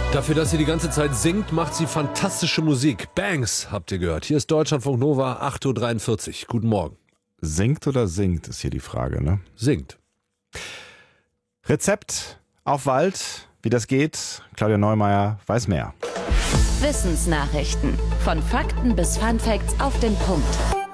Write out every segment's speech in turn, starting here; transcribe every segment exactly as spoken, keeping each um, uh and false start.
Dafür, dass sie die ganze Zeit singt, macht sie fantastische Musik. Banks, habt ihr gehört. Hier ist Deutschlandfunk Nova, acht Uhr dreiundvierzig. Guten Morgen. Singt oder singt, ist hier die Frage, ne? Singt. Rezept auf Wald, wie das geht. Claudia Neumeier weiß mehr. Wissensnachrichten. Von Fakten bis Funfacts auf den Punkt.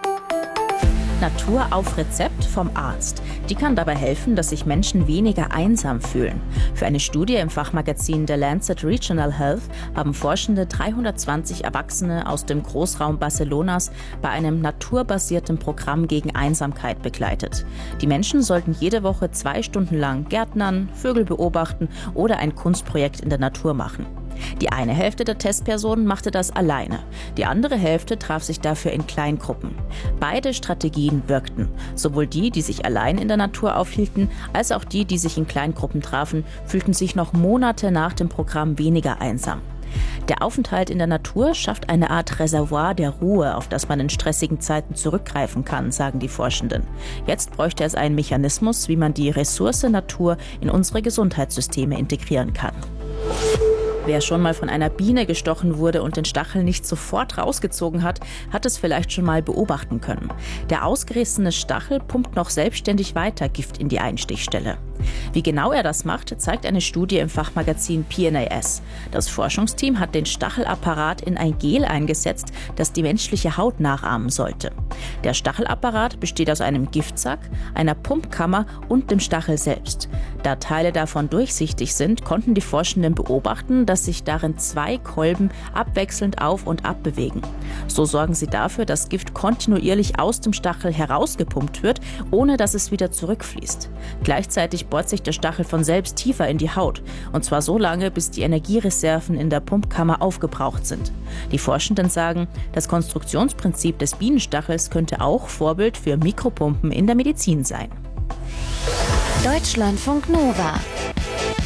Natur auf Rezept vom Arzt. Die kann dabei helfen, dass sich Menschen weniger einsam fühlen. Für eine Studie im Fachmagazin The Lancet Regional Health haben Forschende dreihundertzwanzig Erwachsene aus dem Großraum Barcelonas bei einem naturbasierten Programm gegen Einsamkeit begleitet. Die Menschen sollten jede Woche zwei Stunden lang Gärtnern, Vögel beobachten oder ein Kunstprojekt in der Natur machen. Die eine Hälfte der Testpersonen machte das alleine. Die andere Hälfte traf sich dafür in Kleingruppen. Beide Strategien wirkten. Sowohl die, die sich allein in der Natur aufhielten, als auch die, die sich in Kleingruppen trafen, fühlten sich noch Monate nach dem Programm weniger einsam. Der Aufenthalt in der Natur schafft eine Art Reservoir der Ruhe, auf das man in stressigen Zeiten zurückgreifen kann, sagen die Forschenden. Jetzt bräuchte es einen Mechanismus, wie man die Ressource Natur in unsere Gesundheitssysteme integrieren kann. Wer schon mal von einer Biene gestochen wurde und den Stachel nicht sofort rausgezogen hat, hat es vielleicht schon mal beobachten können. Der ausgerissene Stachel pumpt noch selbstständig weiter Gift in die Einstichstelle. Wie genau er das macht, zeigt eine Studie im Fachmagazin P N A S. Das Forschungsteam hat den Stachelapparat in ein Gel eingesetzt, das die menschliche Haut nachahmen sollte. Der Stachelapparat besteht aus einem Giftsack, einer Pumpkammer und dem Stachel selbst. Da Teile davon durchsichtig sind, konnten die Forschenden beobachten, dass sich darin zwei Kolben abwechselnd auf und ab bewegen. So sorgen sie dafür, dass Gift kontinuierlich aus dem Stachel herausgepumpt wird, ohne dass es wieder zurückfließt. Gleichzeitig bohrt sich der Stachel von selbst tiefer in die Haut, und zwar so lange, bis die Energiereserven in der Pumpkammer aufgebraucht sind. Die Forschenden sagen, das Konstruktionsprinzip des Bienenstachels könnte auch Vorbild für Mikropumpen in der Medizin sein. Deutschlandfunk Nova.